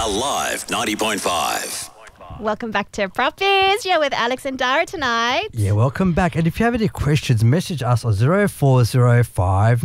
Alive 90.5. Welcome back to Profits. You're with Alex and Dara tonight. Yeah, welcome back. And if you have any questions, message us on 0405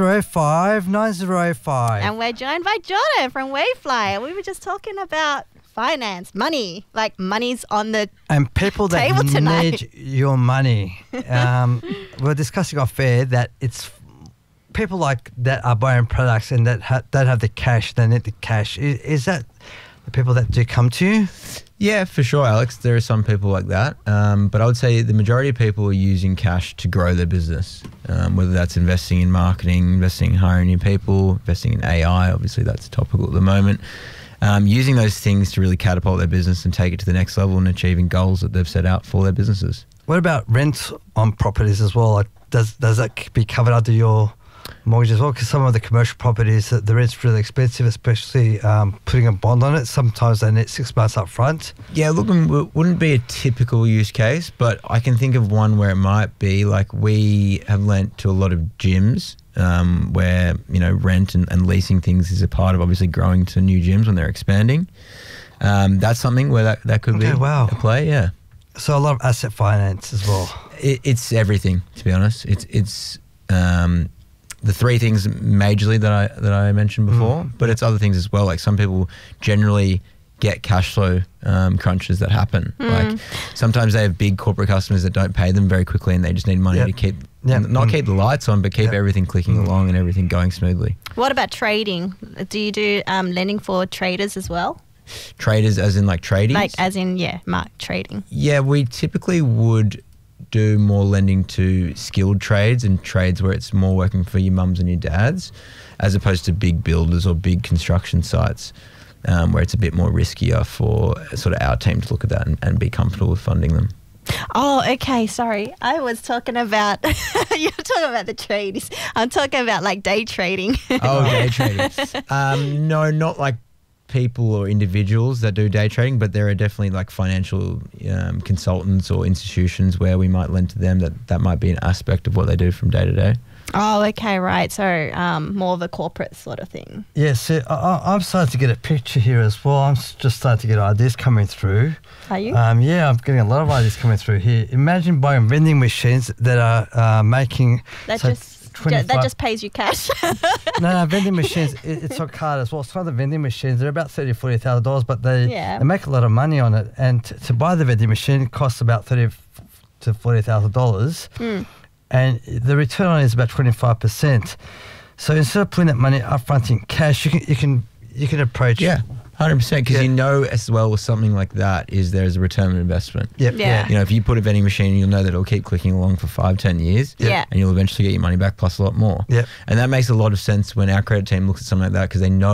905 905. And we're joined by Jordan from Wavefly. We were just talking about finance, money, like money's on the and people that table tonight. need your money. We're discussing off air that it's people like that are buying products and that don't have the cash, they need the cash. Is that the people that do come to you? Yeah, for sure, Alex. There are some people like that. But I would say the majority of people are using cash to grow their business, whether that's investing in marketing, investing in hiring new people, investing in AI. Obviously, that's topical at the moment. Using those things to really catapult their business and take it to the next level and achieving goals that they've set out for their businesses. What about rent on properties as well? Like, does that be covered under your mortgage as well? Because some of the commercial properties, the rent's really expensive, especially putting a bond on it. Sometimes they need 6 months up front. Yeah, look, it wouldn't be a typical use case, but I can think of one where it might be like we have lent to a lot of gyms where, you know, rent and leasing things is a part of obviously growing to new gyms when they're expanding. That's something where that could be a play, yeah. So a lot of asset finance as well. It's everything, to be honest. It's the three things majorly that I mentioned before, but it's other things as well. Like some people generally get cash flow crunches that happen. Like sometimes they have big corporate customers that don't pay them very quickly and they just need money to keep, not keep the lights on, but keep everything clicking along and everything going smoothly. What about trading? Do you do lending for traders as well? Traders as in like trading? Like as in, trading. Yeah, we typically would do more lending to skilled trades and trades where it's more working for your mums and your dads as opposed to big builders or big construction sites where it's a bit more riskier for sort of our team to look at that and be comfortable with funding them. Oh, okay. Sorry. I was talking about, you're talking about the trades. I'm talking about like day trading. Oh, day trading. No, not like people or individuals that do day trading, but there are definitely like financial consultants or institutions where we might lend to them that might be an aspect of what they do from day to day. Oh, okay, right. So more of a corporate sort of thing. Yes, so I'm starting to get a picture here as well. I'm just starting to get ideas coming through. Are you? Yeah, I'm getting a lot of ideas coming through here. Imagine buying vending machines that are making... That just pays you cash. No, vending machines, it's on card as well. Some of the vending machines, they're about $30,000 to $40,000, but they make a lot of money on it. And to buy the vending machine, it costs about $30,000 to $40,000. And the return on it is about 25%. So instead of putting that money up front in cash, you can approach... Yeah. 100%, because you know as well with something like that is there's a return on investment. Yeah. You know, if you put a vending machine, you'll know that it'll keep clicking along for 5-10 years. And you'll eventually get your money back plus a lot more. And that makes a lot of sense when our credit team looks at something like that because they know